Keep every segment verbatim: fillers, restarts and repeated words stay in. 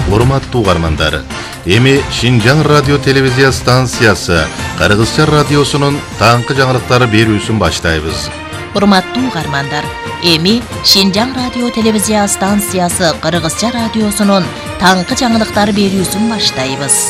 Урматтуу угармандар, эми Шинжаң радио телевизия станциясы Кыргызча радиосунун таңкы жаңылыктары берүүсүн баштайбыз. Урматтуу угармандар, эми Шинжаң радио телевизия станциясы Кыргызча радиосунун таңкы жаңылыктары берүүсүн баштайбыз.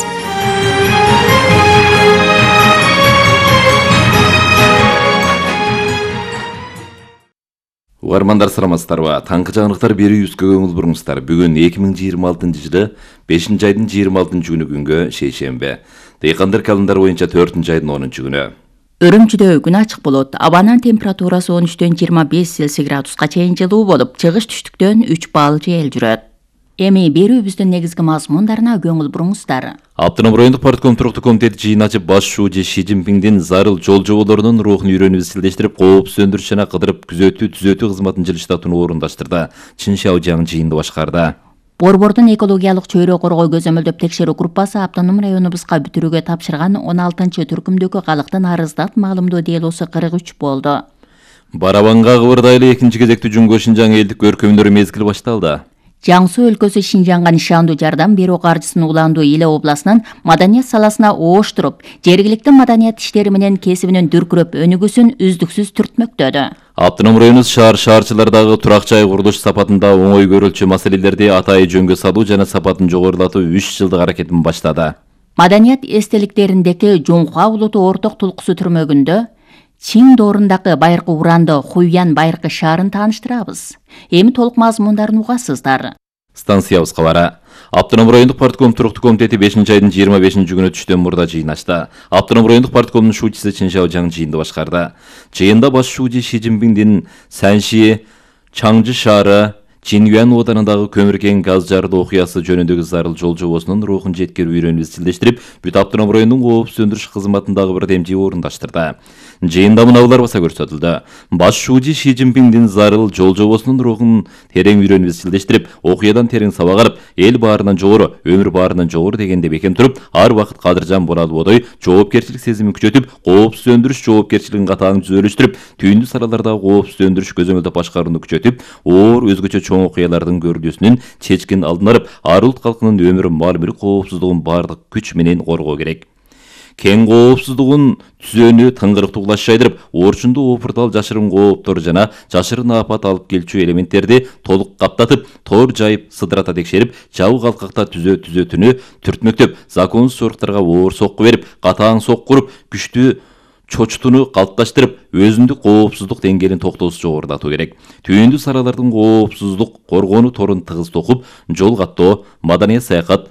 Угармандар саламатсыздарбы? Таңкы жаңылыктар берүүбүзгө көңүл буруңуздар. Бүгүн эки миң жыйырма алтынчы жылы бешинчи айдын жыйырма алтынчы күнү күнгө шейшембе. Дыйкандар календар боюнча төртүнчү айдын онунчу күнү. Үрүмчүдө күн ачык болот. Абанын температурасы он үчтөн жыйырма беш Цельсий градуска чейин жылуу болуп, чыгыш түштүктөн үч балл жел жүрөт. Эми берүүбүздүн негизги мазмундарына көңүл буруңуздар. Автоном райондук партком туруктуу комитети жыйын ачып, баш шуужи Ши Цзиньпиндин зарыл жол жоболорунун рухун үйрөнүп изилдештирип, кооп сөндүрүш жана кыдырып күзөтүү түзөтүү кызматын жылыштатууну орундаштырды. Чин Шаожаң жыйынды башкарды. Борбордун экологиялык чөйрө коргоо көзөмөлдөп текшерүү группасы автоном районубузга бүтүрүүгө тапшырган он алтынчы түркүмдөгү калктын арыздат маалымдоо делосу кырк үч болду. Барабанга кыбырдайлы экинчи кезектүү Жумго Шинжаң элдик көркөмдөрү мезгили башталды. Жаңсу өлкөсү Шинжаңга нишандуу жардам берүү каржысын уландуу Иле областынын маданият саласына ооштуруп, жергиликтүү маданият иштери менен кесибинин дүркүрөп өнүгүүсүн үздүксүз түртмөктөдү. Автоном районубуз шаар шаарчылардагы турак жай курулуш сапатында оңой көрүлчү маселелерди атайы жөнгө салуу жана сапатын жогорулатуу үч жылдык аракетин баштады. Маданият эстеликтериндеги Жумха улуту орток тулкусу түрмөгүндө Чин доорундагы байыркы уранды Хуян байыркы шаарын тааныштырабыз. Эми толук мазмундарын угасыздар. Станциябыз кабары. Автоном райондук партком туруктуу комитети бешинчи айдын жыйырма бешинчи күнү түштөн мурда жыйын ачты. Автоном райондук парткомдун шуучусу Чин Шаожаң жыйынды башкарды. Жыйында баш шуучу Ши Цзиньпиндин Санши, Чаңжы шаары, Чинюан оданындагы көмүркен газ жарылуу окуясы жөнүндөгү зарыл жол жобосунун рухун жеткирип үйрөнүп изилдештирип, бүт автоном районунун кооп сөндүрүш кызматындагы бирдемчи орундаштырды. Жыйында мынаулар баса көрсөтүлдү. Баш шуучу Ши Цзиньпиндин зарыл жол жобосунун рухун терең үйрөнүп изилдештирип, окуядан терең сабак алып, эл баарынан жогору, өмүр баарынан жогору дегенде бекем туруп, ар убакыт кадыржан боралбодой жоопкерчилик сезимин күчөтүп, кооп сөндүрүш жоопкерчилигин катаң түзөлүштүрүп, түйүндүү салалардагы кооп сөндүрүш көзөмөлдөп башкарууну күчөтүп, оор өзгөчө чоң окуялардын көрүлүүсүнүн чечкин алдын алып, ар улут калкынын өмүрү, мал мүлк коопсуздугун бардык күч менен коргоо керек. Кен коопсуздугун түзөөнү тыңгырыктуу жайдырып, орчундуу опуртал жашырын кооптор жана жашырын апат алып келчү элементтерди толук каптатып, тор жайып, сыдырата текшерип, жабык алкакта түзөө түзөтүүнү түртмөктөп, законсуз соруктарга оор сокку берип, катаң сокку уруп, күчтүү чочтуну калыпташтырып, өзүндүк коопсуздук деңгээлин токтоосуз жогорулатуу керек. Түйүндүү саралардын коопсуздук коргонуу торун тыгыз токуп, жол каттоо, маданият саякат,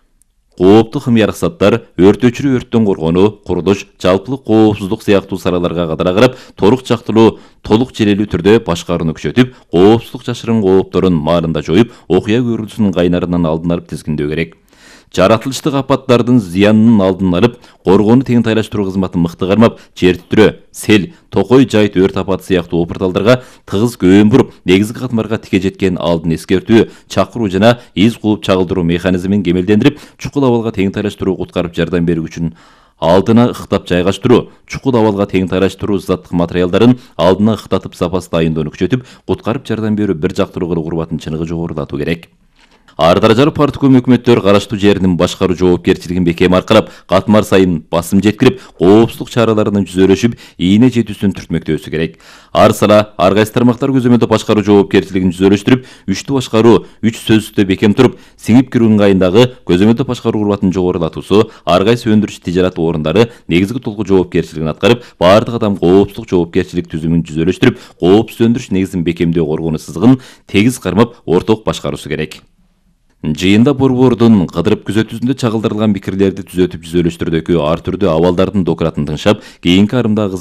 кооптуу хымярыксаттар, өрт өчүрүү, өрттөн коргонуу, курулуш, жалпылык коопсуздук сыяктуу сараларга кадара карап, торук жактылуу, толук желелүү түрдө башкарууну күчөтүп, коопсуздук жашырын коопторун маалында жоюп, окуя көрүлүүсүнүн кайнарынан алдын алып тизгиндөө керек. Жаратылыштык апаттардын зыянынын алдын алып, коргоону тең тайлаштыруу кызматын мыкты кармап, жер титирөө, сел, токой жайыт өрт апаты сыяктуу опурталдарга тыгыз көөн буруп, негизги катмарга тике жеткен алдын эскертүү, чакыруу жана из кууп чагылдыруу механизмин кемелдендирип, чукул абалга тең тайлаштыруу куткарып жардам берүү үчүн алдына ыктап жайгаштыруу, чукул абалга тең тайлаштыруу заттык материалдарын алдына ыктатып запас дайындоону күчөтүп, куткарып жардам берүү бир жактылуу курбатын чыныгы жогорулатуу керек. Ар даражалуу партком өкмөттөр караштуу жеринин башкаруу жоопкерчилигин бекем аркырап, катмар сайын басым жеткирип, коопсуздук чараларынын жүзөлөшүп, ийне жетүүсүн түртмөктөөсү керек. Ар сала, ар кайсы тармактар көзөмөлдөп башкаруу жоопкерчилигин жүзөлөштүрүп, үчтүү башкаруу, үч сөзсүздө бекем туруп, сиңип кирүү ыңгайындагы көзөмөлдөп башкаруу курбатын жогорулатуусу, ар кайсы өндүрүш тижарат орундары негизги толку жоопкерчилигин аткарып, баардык адам коопсуздук жоопкерчилик түзүмүн жүзөлөштүрүп, кооп сөндүрүш негизин бекемдөө коргонуу сызыгын тегиз кармап, орток башкаруусу керек. Жыйында борбордун кыдырып күзөтүүсүндө чагылдырылган пикирлерди түзөтүп жүзөлөштүрүүдөгү ар түрдүү абалдардын докуратын тыңшап, кийинки арымдагы